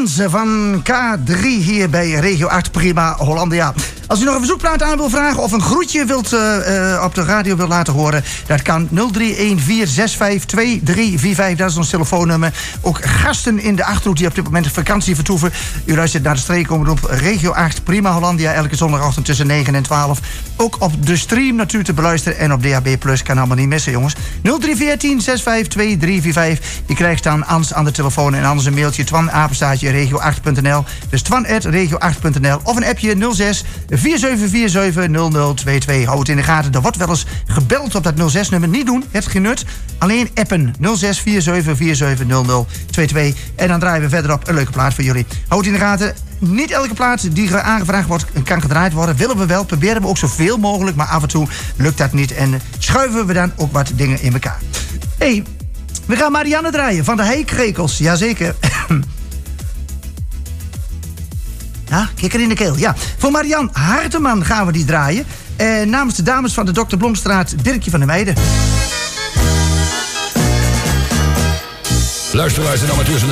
Jansen van K3 hier bij Regio 8 Prima Hollandia. Als u nog een verzoekplaat aan wil vragen of een groetje wilt op de radio wilt laten horen, dat kan 0314652345. Dat is ons telefoonnummer. Ook gasten in de Achterhoek die op dit moment vakantie vertoeven. U luistert naar de streekomroep Regio 8 Prima Hollandia elke zondagochtend tussen 9 en 12. Ook op de stream natuurlijk te beluisteren en op DHB Plus kan allemaal niet missen, jongens. 0314652345. Je krijgt dan Ans aan de telefoon en anders een mailtje twan@regio8.nl. Dus twan@regio8.nl of een appje 06 4747 0022. Houd het in de gaten. Er wordt wel eens gebeld op dat 06-nummer. Niet doen, het genut. Alleen appen 06 4747 0022. En dan draaien we verderop een leuke plaat voor jullie. Houd het in de gaten. Niet elke plaat die aangevraagd wordt kan gedraaid worden. Willen we wel. Proberen we ook zoveel mogelijk. Maar af en toe lukt dat niet. En schuiven we dan ook wat dingen in elkaar. Hey, we gaan Marianne draaien van de Heikrekels. Jazeker. Ja, kikker in de keel. Ja, voor Marianne Harteman gaan we die draaien. Namens de dames van de Dr. Blomstraat, Dirkje van der Meijden. Luisteraars en amateurs